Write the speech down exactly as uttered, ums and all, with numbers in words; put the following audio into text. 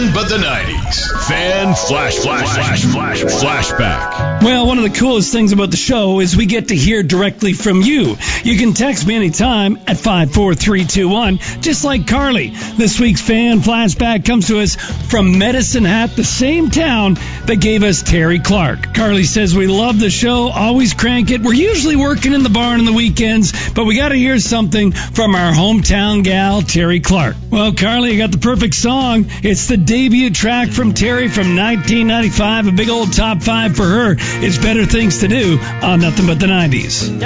Nothing but the nineties. Fan flash, flash, flash, flash, flashback. Well, one of the coolest things about the show is we get to hear directly from you. You can text me anytime at five four three two one, just like Carly. This week's fan flashback comes to us from Medicine Hat, the same town that gave us Terry Clark. Carly says, we love the show, always crank it. We're usually working in the barn on the weekends, but we got to hear something from our hometown gal, Terry Clark. Well, Carly, you got the perfect song. It's the debut track from Terry from nineteen ninety-five, a big old top five for her. It's Better Things to Do on Nothing But the nineties.